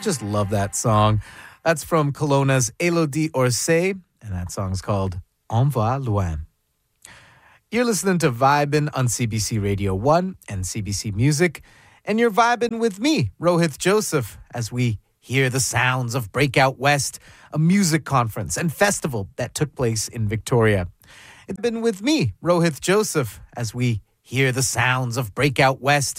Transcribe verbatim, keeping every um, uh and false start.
Just love that song. That's from Kelowna's Elodie Orsay, and that song's called On va loin. You're listening to Vibin' on C B C Radio one and C B C Music, and you're vibing with me, Rohith Joseph, as we hear the sounds of Breakout West, a music conference and festival that took place in Victoria. It's been with me, Rohith Joseph, as we hear the sounds of Breakout West,